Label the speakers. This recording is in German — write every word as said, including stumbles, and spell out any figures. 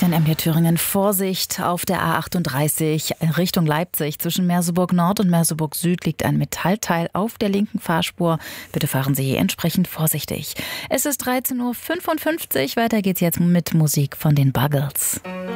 Speaker 1: achtzehn M D Thüringen. Vorsicht auf der A achtunddreißig Richtung Leipzig. Zwischen Merseburg Nord und Merseburg Süd liegt ein Metallteil auf der linken Fahrspur. Bitte fahren Sie entsprechend vorsichtig. Es ist dreizehn Uhr fünfundfünfzig. Weiter geht's jetzt mit Musik von den Buggles.